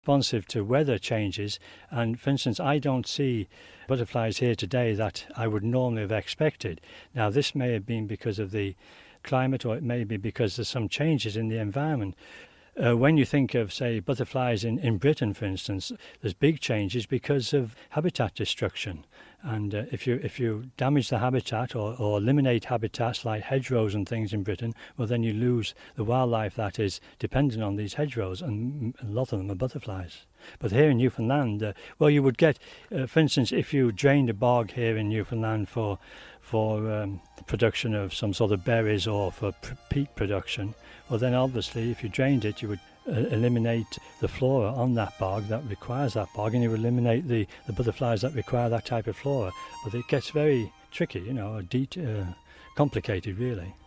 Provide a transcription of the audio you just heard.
responsive to weather changes. And for instance, I don't see butterflies here today that I would normally have expected. Now, this may have been because of the climate, or it may be because there's some changes in the environment. When you think of, say, butterflies in Britain, for instance, there's big changes because of habitat destruction. And if you damage the habitat or eliminate habitats like hedgerows and things in Britain, well, then you lose the wildlife that is dependent on these hedgerows, and a lot of them are butterflies. But here in Newfoundland, you would get, for instance, if you drained a bog here in Newfoundland for production of some sort of berries or for peat production, well, then obviously if you drained it, you would eliminate the flora on that bog that requires that bog, and you eliminate the butterflies that require that type of flora. But it gets very tricky, complicated really.